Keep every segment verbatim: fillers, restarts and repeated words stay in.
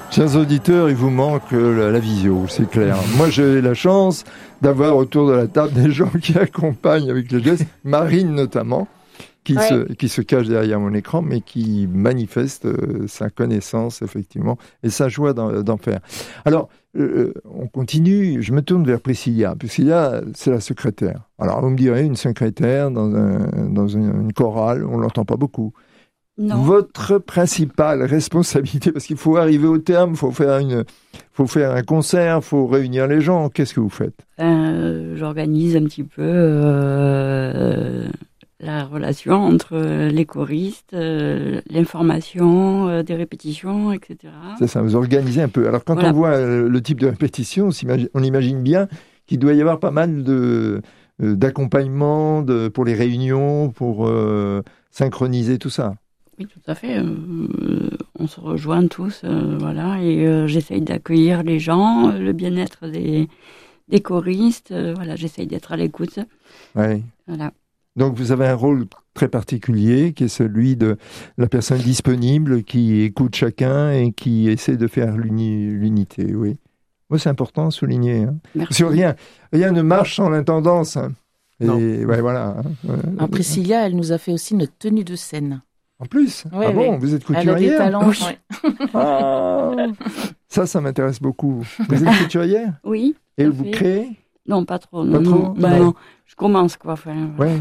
Chers auditeurs, il vous manque la, la visio, c'est clair. Moi, j'ai la chance d'avoir autour de la table des gens qui accompagnent avec les gestes, Marine notamment, qui, ouais. se, qui se cache derrière mon écran, mais qui manifeste euh, sa connaissance, effectivement, et sa joie d'en, d'en faire. Alors, euh, on continue, je me tourne vers Priscilla. Priscilla, c'est la secrétaire. Alors, vous me direz, une secrétaire dans, un, dans une, une chorale, on ne l'entend pas beaucoup. Non. Votre principale responsabilité, parce qu'il faut arriver au terme, il faut faire une, faut faire un concert, il faut réunir les gens. Qu'est-ce que vous faites ? euh, J'organise un petit peu euh, la relation entre les choristes, euh, l'information euh, des répétitions, et cetera. C'est ça, vous organisez un peu. Alors quand voilà. on voit euh, le type de répétition, on, s'imagine, on imagine bien qu'il doit y avoir pas mal de, euh, d'accompagnement de, pour les réunions, pour euh, synchroniser tout ça. Oui, tout à fait. Euh, on se rejoint tous, euh, voilà, et euh, j'essaye d'accueillir les gens, le bien-être des, des choristes, euh, voilà, j'essaye d'être à l'écoute. Oui. Voilà. Donc vous avez un rôle très particulier, qui est celui de la personne disponible, qui écoute chacun et qui essaie de faire l'uni, l'unité, oui. Moi, c'est important à souligner. Hein. Parce que rien, rien ne marche sans l'intendance. Hein. Et ouais, voilà. Hein. Alors, Priscilla, elle nous a fait aussi notre tenue de scène. En plus, oui, ah bon, oui. Vous êtes couturière. Elle a des talents. Oui. Ouais. Ah, ça, ça m'intéresse beaucoup. Vous êtes couturière ? Oui. Et vous fait. créez ? Non, pas trop. Pas non, trop non. Bah, non. Je commence, quoi. Enfin, ouais.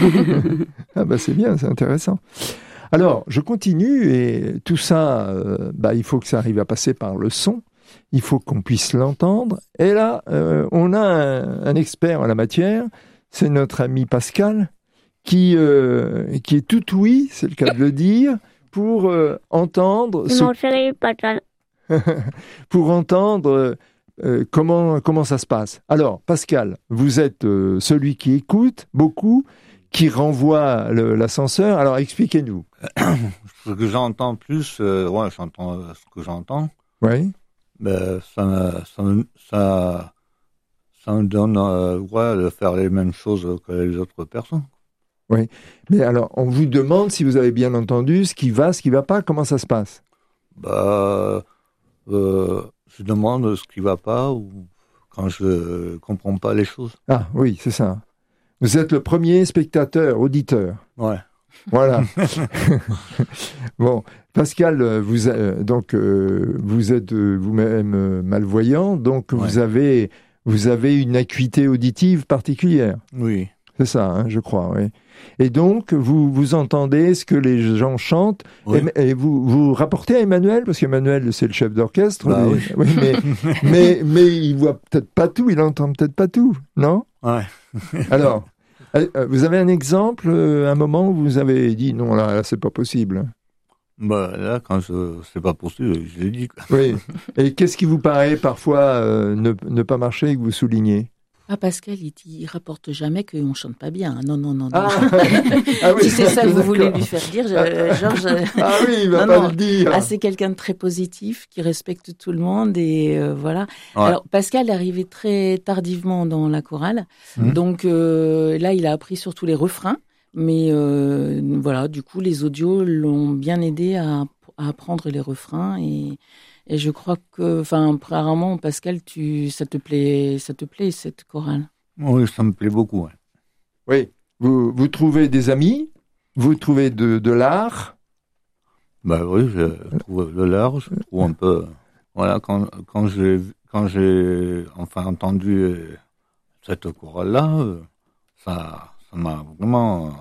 Ah bah c'est bien, c'est intéressant. Alors, je continue et tout ça, euh, bah, il faut que ça arrive à passer par le son. Il faut qu'on puisse l'entendre. Et là, euh, on a un, un expert en la matière. C'est notre ami Pascal. Qui, euh, qui est tout oui, c'est le cas de le dire, pour euh, entendre... Ce... Non, chérie, Pascal. pour entendre euh, comment, comment ça se passe. Alors, Pascal, vous êtes euh, celui qui écoute beaucoup, qui renvoie le, l'ascenseur. Alors, expliquez-nous. Ce que j'entends plus, euh, ouais, j'entends ce que j'entends. Oui. Ben, ça, ça, ça, ça me donne euh, ouais, de faire les mêmes choses que les autres personnes. Oui, mais alors, on vous demande si vous avez bien entendu ce qui va, ce qui ne va pas, comment ça se passe ? Bah, euh, je demande ce qui ne va pas ou quand je ne comprends pas les choses. Ah oui, c'est ça. Vous êtes le premier spectateur, auditeur. Ouais. Voilà. Bon, Pascal, vous, euh, donc, euh, vous êtes euh, vous-même euh, malvoyant, donc ouais. vous, avez, vous avez une acuité auditive particulière. Oui. C'est ça, hein, je crois, oui. Et donc, vous, vous entendez ce que les gens chantent, oui. et, et vous, vous rapportez à Emmanuel, parce qu'Emmanuel, c'est le chef d'orchestre, bah, mais, oui. Oui, mais, mais, mais il voit peut-être pas tout, il entend peut-être pas tout, non ? Ouais. Alors, vous avez un exemple, un moment où vous avez dit, non, là, là c'est pas possible. Bah, là, quand je, c'est pas possible, je l'ai dit. Quoi. Oui. Et qu'est-ce qui vous paraît parfois euh, ne, ne pas marcher et que vous soulignez ? Ah, Pascal, il, il rapporte jamais qu'on ne chante pas bien. Non, non, non. non. Ah, ah oui, si c'est ça que vous voulez lui faire dire, je, Georges... Ah oui, il va non, pas non. le dire. Ah, c'est quelqu'un de très positif, qui respecte tout le monde et euh, voilà. Ouais. Alors, Pascal est arrivé très tardivement dans la chorale. Mmh. Donc euh, là, il a appris surtout les refrains. Mais euh, voilà, du coup, les audios l'ont bien aidé à, à apprendre les refrains et... Et je crois que, enfin, apparemment, Pascal, tu, ça te plaît, ça te plaît cette chorale. Oui, ça me plaît beaucoup. Ouais. Oui, vous, vous trouvez des amis, vous trouvez de, de l'art. Bah oui, je trouve de l'art, je trouve un peu. Voilà, quand quand j'ai quand j'ai enfin entendu cette chorale-là, ça ça m'a vraiment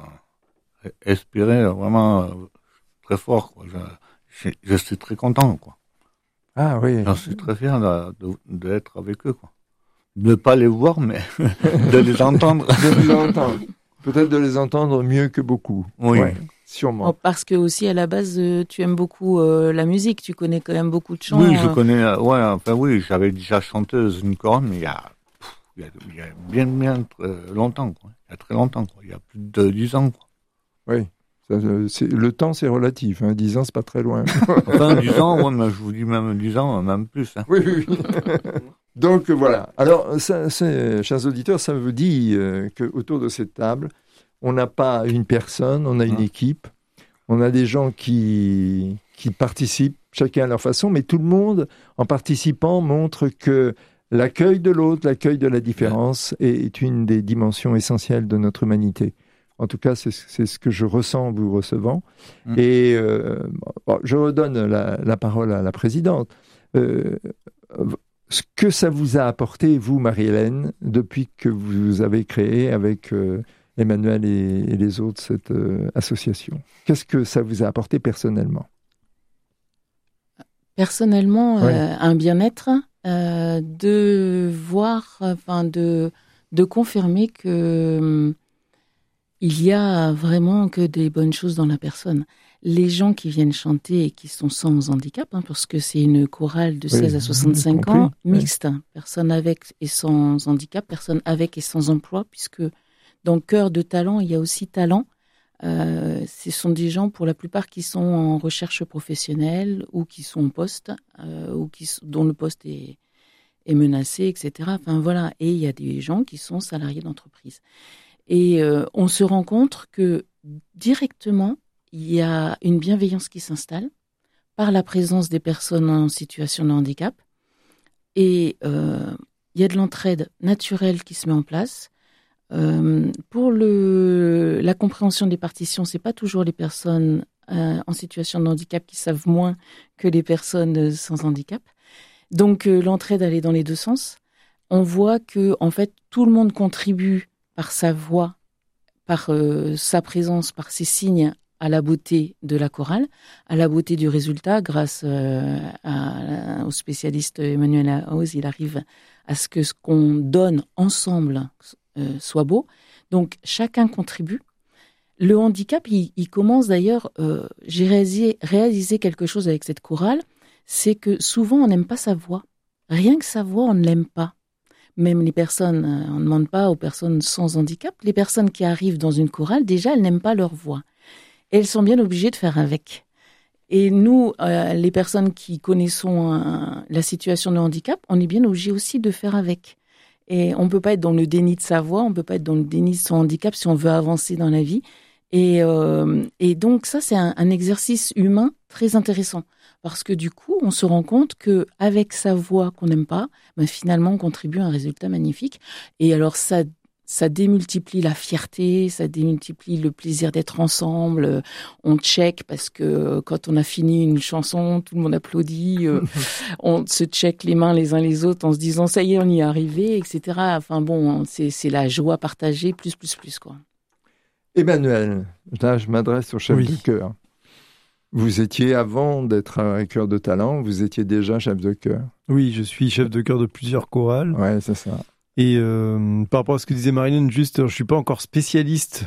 inspiré, vraiment très fort. Quoi. Je, je, je suis très content, quoi. Ah oui. J'en suis très fier de, de, d'être avec eux, quoi. De ne pas les voir, mais de les entendre. De les entendre. Peut-être de les entendre mieux que beaucoup. Oui. Ouais, sûrement. Oh, parce que aussi, à la base, euh, tu aimes beaucoup euh, la musique. Tu connais quand même beaucoup de chants. Oui, je euh... connais. Euh, ouais, enfin oui, j'avais déjà chanté une chorale, mais il y a, pff, il y a, il y a bien, bien euh, longtemps, quoi. Il y a très longtemps, quoi. Il y a plus de dix ans, quoi. Oui. Ça, c'est, le temps, c'est relatif. Hein. dix ans, c'est pas très loin. Enfin, dix ans, ouais, mais je vous dis même dix ans, même plus. Hein. Oui, oui, oui. Donc, voilà. Alors, ça, c'est, chers auditeurs, ça veut dire euh, qu'autour de cette table, on n'a pas une personne, on a une mmh. équipe. On a des gens qui, qui participent chacun à leur façon, mais tout le monde, en participant, montre que l'accueil de l'autre, l'accueil de la différence est une des dimensions essentielles de notre humanité. En tout cas, c'est, c'est ce que je ressens en vous recevant. Mmh. Et euh, bon, je redonne la, la parole à la présidente. Euh, ce que ça vous a apporté, vous, Marie-Hélène, depuis que vous avez créé avec euh, Emmanuel et, et les autres cette euh, association? Qu'est-ce que ça vous a apporté personnellement? Personnellement, ouais. euh, un bien-être, euh, de voir, enfin, de, de confirmer que il y a vraiment que des bonnes choses dans la personne. Les gens qui viennent chanter et qui sont sans handicap, hein, parce que c'est une chorale de seize oui, à soixante-cinq ans, mixte, oui. Personnes avec et sans handicap, personnes avec et sans emploi, puisque dans Cœur de talent, il y a aussi talent. Euh, ce sont des gens, pour la plupart, qui sont en recherche professionnelle ou qui sont en poste, euh, ou qui, dont le poste est, est menacé, et cetera. Enfin, voilà. Et il y a des gens qui sont salariés d'entreprise. Et euh, on se rend compte que directement, il y a une bienveillance qui s'installe par la présence des personnes en situation de handicap. Et euh, il y a de l'entraide naturelle qui se met en place. Euh, pour le, la compréhension des partitions, c'est pas toujours les personnes euh, en situation de handicap qui savent moins que les personnes sans handicap. Donc euh, l'entraide, elle est dans les deux sens. On voit que en fait tout le monde contribue par sa voix, par euh, sa présence, par ses signes à la beauté de la chorale, à la beauté du résultat. Grâce euh, à, au spécialiste Emmanuel Haoz, il arrive à ce que ce qu'on donne ensemble euh, soit beau. Donc chacun contribue. Le handicap, il, il commence d'ailleurs, euh, j'ai réalisé, réalisé quelque chose avec cette chorale, c'est que souvent on n'aime pas sa voix. Rien que sa voix, on ne l'aime pas. Même les personnes, on ne demande pas aux personnes sans handicap, les personnes qui arrivent dans une chorale, déjà, elles n'aiment pas leur voix. Et elles sont bien obligées de faire avec. Et nous, euh, les personnes qui connaissons euh, la situation de handicap, on est bien obligés aussi de faire avec. Et on ne peut pas être dans le déni de sa voix, on ne peut pas être dans le déni de son handicap si on veut avancer dans la vie. Et, euh, et donc ça, c'est un, un exercice humain très intéressant. Parce que du coup, on se rend compte qu'avec sa voix qu'on n'aime pas, ben finalement, on contribue à un résultat magnifique. Et alors, ça, ça démultiplie la fierté, ça démultiplie le plaisir d'être ensemble. On check parce que quand on a fini une chanson, tout le monde applaudit. On se check les mains les uns les autres en se disant « ça y est, on y est arrivé », et cetera. Enfin bon, c'est, c'est la joie partagée, plus, plus, plus, quoi. Emmanuel, là, je m'adresse au chef oui. de chœur. Vous étiez, avant d'être un Cœur de talent, vous étiez déjà chef de chœur. Oui, je suis chef de chœur de plusieurs chorales. Ouais, c'est ça. Et euh, par rapport à ce que disait Marie-Hélène, juste, je ne suis pas encore spécialiste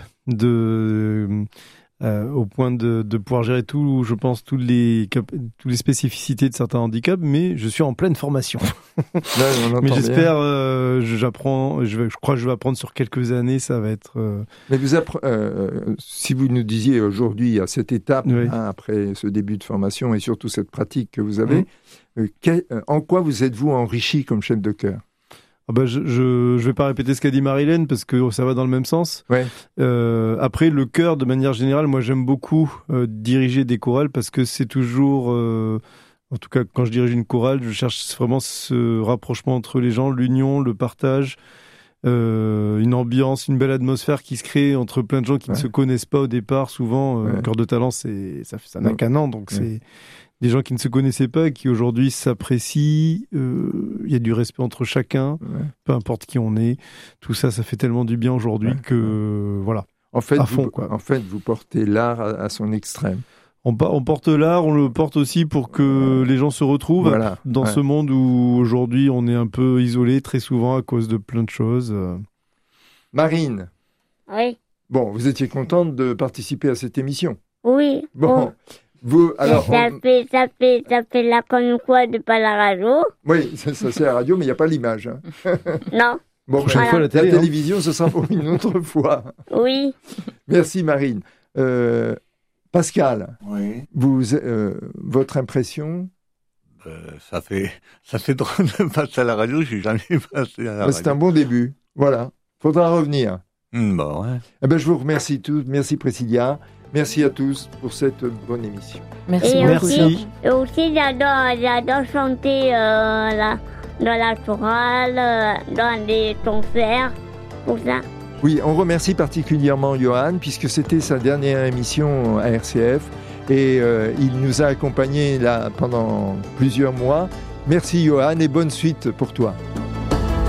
de, euh, au point de, de pouvoir gérer tout, je pense, toutes les, toutes les spécificités de certains handicaps, mais je suis en pleine formation. Là, on mais j'espère, euh, j'apprends, je, vais, je crois que je vais apprendre sur quelques années, ça va être... Euh... Mais vous appre- euh, si vous nous disiez aujourd'hui, à cette étape, oui. hein, après ce début de formation et surtout cette pratique que vous avez, mmh. euh, quel, euh, en quoi vous êtes-vous enrichi comme chef de chœur? Ah bah je, je je vais pas répéter ce qu'a dit Marie-Hélène parce que ça va dans le même sens. Ouais. Euh, après le chœur, de manière générale, moi j'aime beaucoup euh, diriger des chorales parce que c'est toujours, euh, en tout cas quand je dirige une chorale, je cherche vraiment ce rapprochement entre les gens, l'union, le partage, euh, une ambiance, une belle atmosphère qui se crée entre plein de gens qui ouais. ne se connaissent pas au départ. Souvent, euh, ouais. Cœur de talent, c'est ça, ça n'a ouais. qu'un an, donc ouais. c'est des gens qui ne se connaissaient pas et qui aujourd'hui s'apprécient. Il euh, y a du respect entre chacun, ouais. peu importe qui on est. Tout ça, ça fait tellement du bien aujourd'hui ouais. que euh, voilà. En fait, à fond, vous, quoi. En fait, vous portez l'art à, à son extrême. On, on porte l'art, on le porte aussi pour que les gens se retrouvent voilà. dans ouais. ce monde où aujourd'hui on est un peu isolé très souvent à cause de plein de choses. Marine. Oui. Bon, vous étiez contente de participer à cette émission. Oui. Bon. Vous, alors, ça, on... fait, ça, fait, ça fait là comme quoi de pas la radio. Oui, ça, ça c'est la radio, mais il n'y a pas l'image. Hein. Non. Bon, prochaine ben, fois, la, télé, la télévision, hein. Ce sera pour une autre fois. Oui. Merci Marine. Euh, Pascal, oui. vous, euh, votre impression? euh, ça fait ça fait drôle de passer à la radio, je n'ai jamais passé à la radio. C'est un bon début, voilà. Faudra revenir. Mmh, bon, ouais. Eh ben, je vous remercie tous, merci Priscilla. Merci à tous pour cette bonne émission. Merci Et beaucoup. aussi, et aussi j'adore, j'adore chanter euh, la, dans la chorale, euh, dans les concerts, tout ça. Oui, on remercie particulièrement Johan, puisque c'était sa dernière émission à R C F, et euh, il nous a accompagnés là pendant plusieurs mois. Merci Johan, et bonne suite pour toi.